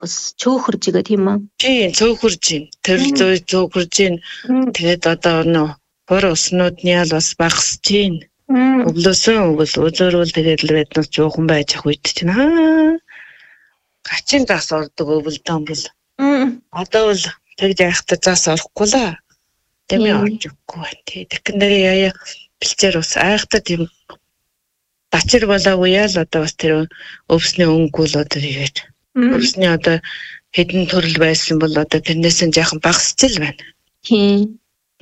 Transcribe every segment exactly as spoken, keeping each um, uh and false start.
бас цөөхөрж байгаа тийм үү? Тийм цөөхөрж байна. Төрөл зүй цөөхөрж байна. Тэгээд одоо нөө хор уснуудны ял бас багасж байна. Өглөөсөн өгөл өзөрвөл тэгээд л бид нар жоохон байж ах үед чинь аа гачин зас ордог өвөлдөн бол. Одоо бол тэгж яхахта зас орохгүй л. Тэмээ орж өгөхгүй байна. Тэгэн дээр яа бэлчээр ус айхта тийм бачир болоогүй ял одоо бас тэр өвсний өнгө л одоо тэгээд өвсний одоо хэдэн төрөл байсан бол одоо тэрнээс нь жаахан багасч л байна. Тийм.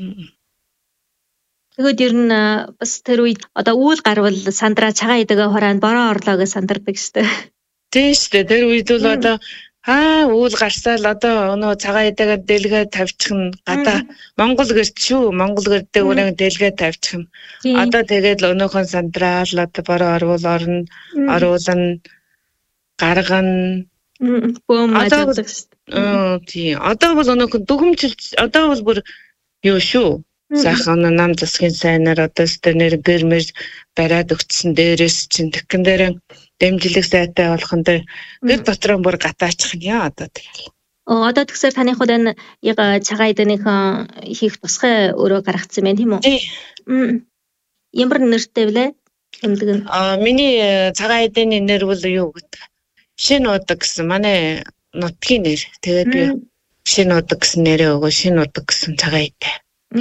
Тэгвэл ер нь бас тэр үед одоо үүл гарвал сандраа цагаан идэгээ хураанд бороо орлоо гэж сандардаг штэ. Тийм штэ тэр үед бол одоо аа үүл гарсаал одоо өнөө цагаан идэгээ дэлгээ тавьчих нь гадаа Монгол гэрт шүү. Монгол гэрдээ өрөө дэлгээ тавьчих нь. Одоо тэгээд л өнөөхөн сандраал одоо бороо орвол орно оруулна гаргана бөөм ажилладаг штэ. Аа тий. Одоо бол өнөөхөн дүгмжилж одоо бол бүр юу шүү. Сайхан нам засгийн сайнаар одоо стенер гэрмэр бариад өгсөн дээрээс чинь тэгэн дээр дэмжлэг сайтай болохон дээр гэр дотроо бүр гатаачих нь яа одоо тэгэл. Оо одоо тэгсээр таны хувьд энэ яг цагаан эднийхэн хийх тусгай өөрөө гаргацсан байх тийм үү? Тий. Ямар нэртэй вүлээ? Тэмдэг нь. Аа миний цагаан эдний нэр бол юу гэдэг? Шин удаг гэсэн манай нутгийн нэр. Тэгээд би шин удаг гэсэн нэрээ өгөө шин удаг гэсэн цагаан эдээ.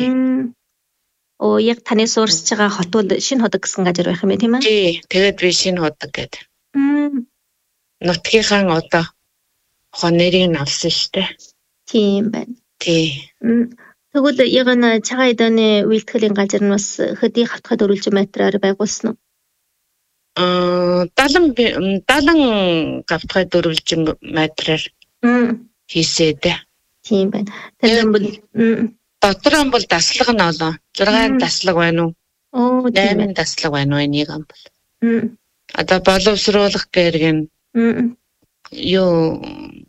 Оо яг таны суурсж байгаа хот бол шинэ ходог гэсэн газар байх юм байна тийм ээ? Тий. Тэгээд би шинэ ходог гэдэг. Нутгийнхаа одоо хонэрийг авсан штэ. Тийм байна. Тий. Тэгвэл яг н цагаан эдэний үйлдэхлийн газар нь бас хөдий хавтгад өрүүлж метраар байгуулсан уу? Аа далан гавтгад өрүүлж метраар хийсээд. Тийм байна. Тэр бол Дотроо бол даслага нь олоо. зургаан даслага байна уу? Оо восемь даслага байна уу энийг ам бол. Одоо боловсруулах гэрэг нь юу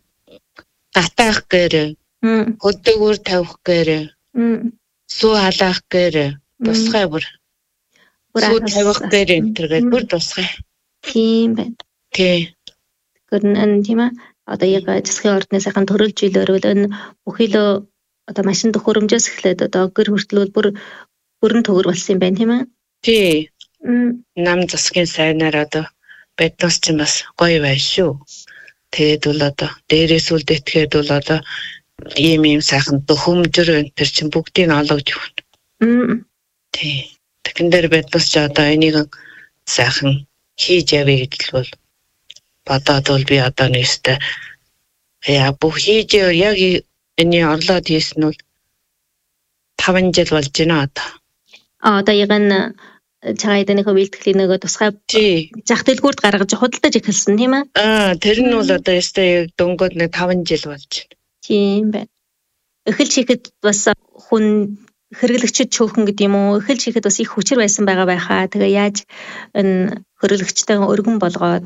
гатаах гэрэг, хөдөөгөр тавих гэрэг, сүү халаах гэрэг, тусгай бүр. Сүү тавих гэрэг тэргээд бүр тусгай. Тийм байна. Тий. Гэрн тийм ээ. Одоо яг засгийн ордны сайхан төрөл жилөөр энэ бүхий л одоо машин дэх хөрөмжөөс эхлээд одоо гэр хүртэл бүр бүрэн төгөр болсон юм байна тийм ээ? Тий. Нам засгийн сайнаар одоо биднес ч бас гоё байна шүү. Тэгээд бол одоо дээрээс үл дэтгэхэд бол одоо ийм ийм сайхан дөхөмжөр энэ төр чинь бүгдийг олгож өгнө. Тий. Тэгэн дээр биднес ч одоо энийг сайхан хийж явъя гэдэл бол бодоод бол би одоо нэстэ яа бүх хийж яг энэ орлоод хийсэн нь таван жил болж байна одоо. А одоо яг энэ цагаан эднийхээ үйлдэхлийн нөгөө тусгай зах дэлгүүрт гаргаж худалдаж эхэлсэн тийм ээ? Аа тэр нь бол одоо ястай дөнгөд нэг таван жил болж байна. Тийм байна. Эхэлж хийхэд бас хүн хэрэглэгчд чөөхөн гэдэг юм уу? Эхэлж хийхэд бас их хүчээр байсан байгаа байхаа. Тэгээ яаж энэ хэрэглэгчтэй өргөн болгоод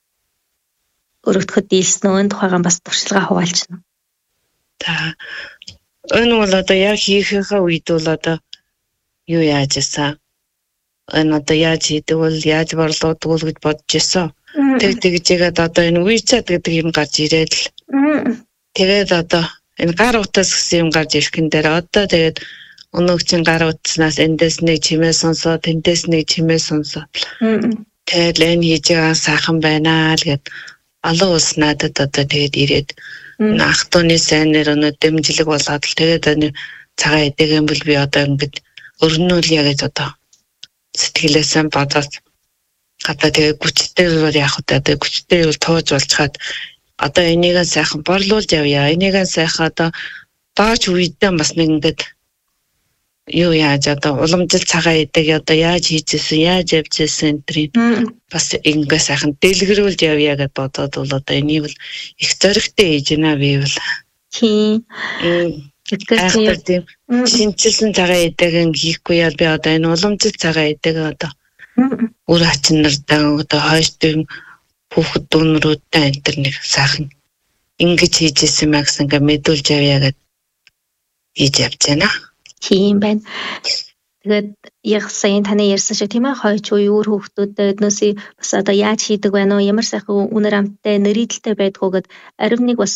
өргөдөхөд дийлсэн нь тухайгаан бас туршилгаа хуваалж байна. Та энэ бол одоо яг хийхээ үед бол одоо юу яаж ийсэн энэ одоо яаж хийдэг бол яаж борлуулдаг бол гэж бодож ирсэн. Тэг тэгжээгээд одоо энэ WeChat гэдэг юм гарч ирээд л тэгээд одоо энэ гар утас гэсэн юм гарч ирхэн дээр одоо тэгээд өнөөх чин гар утаснаас эндээс нэг чимээ сонсоо тэндээс нэг чимээ сонсоо тэгээд энэ хийж байгаа сайхан байна л гэд олон улс надад одоо тэгээд ирээд ах тууны сайнэр өнө дэмжлэг болоод л тэгээд энэ цагаан эдэгийн бол би одоо ингэж өрнүүлье гэж одоо сэтгэлээсээ бодоод гадаа тэгээд хүчтэй бол яг одоо хүчтэй бол тууж болж хаад одоо энийг сайхан борлуулж явъя. Энийг сайхан одоо дооч үедээ бас нэг ингэж юу яаж одоо уламжлал цагаан эдэг одоо яаж хийжсэн яаж явжсэн энэ бас ингэ сайхан дэлгэрүүлж явъя гэж бодоод бол одоо энийг бол их зоригтой хийж байна би бол. Тийм. Тэгэхээр шинжилсэн цагаан эдэг хийхгүй яа би одоо энэ уламжлал цагаан эдэг одоо үр ачнартай одоо хойштын хүүхэд дүүнрүүдтэй энэ төр нэг сайхан ингэж хийжсэн маа гэсэн ингээ мэдүүлж явъя гэж хийж явж байна. Тийм байна. Тэгээд яг сайн таны ярьсан шиг тийм ээ хойч уу өөр хүүхдүүдэд өднөөсөө бас одоо яаж хийдэг байна уу ямар сайхан үнэр амттай нэрийдэлтэй байдг уу гэд аривныг бас